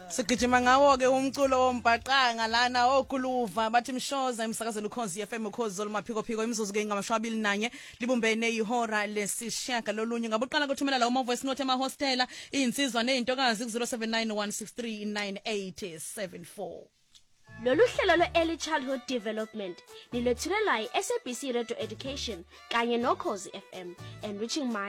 Sigijima ngawo ke umculo wombhaqanga lana okhuluva bathi Mshoza emsakazelo Ukhozi FM Ukhozi zolumaphiko phiko imizuzu ke ngama-21 libumbene ihora lesishaka lolunye ngabuqala kuthumela lawo ma-voice note ema-hostela insizwa nezintokazi ku-0791639874. Lolu hlelo lwe-Early Childhood Development nilethulelwa yi-SABC Radio Education kanye noKhozi FM, enriching minds.